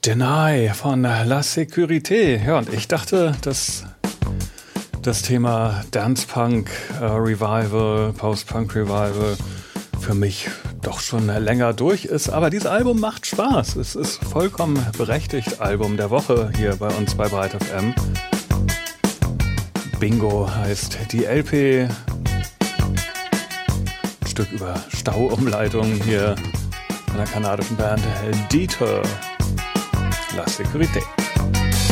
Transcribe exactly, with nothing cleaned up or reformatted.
Deny von La Sécurité. Ja, und ich dachte, dass das Thema Dance Punk äh, Revival, Post-Punk Revival für mich doch schon länger durch ist. Aber dieses Album macht Spaß. Es ist vollkommen berechtigt Album der Woche hier bei uns bei Bright F M. Bingo heißt die L P. Ein Stück über Stauumleitungen hier von der kanadischen Band Detour. La Sécurité.